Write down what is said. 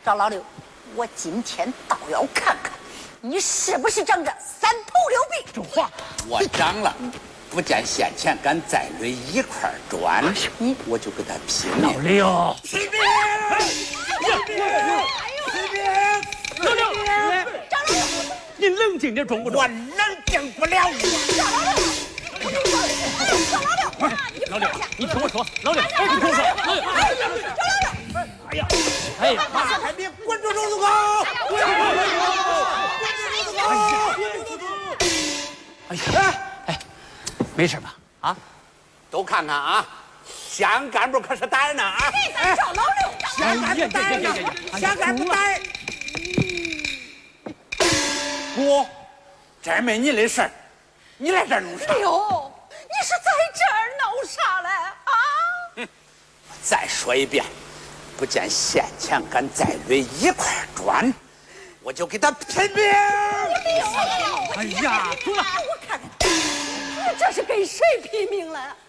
赵老六，我今天倒要看看你是不是长着三头六臂。 这话我长了，不见先前敢再垒一块砖，我就跟他拼命。 老六， 随便， 老六，你冷静点，中不中？ 我冷静不了。 老六，你听我说，老六，你听我说，哎呀，哎呀， 马开明，滚住周子高！ 哎呀，哎，没事吧？啊， 都看看啊，乡干部可是胆呢啊！ 这赵老六， 乡干部胆呢，乡干部胆。 姑，这没你的事儿，你来这儿弄啥？ 哎呦，你是在这儿闹啥嘞？啊！ 再说一遍，不见先前敢再垒一块砖，我就给他拼命！ 哎呀，走了。 我看看，你这是跟谁拼命了？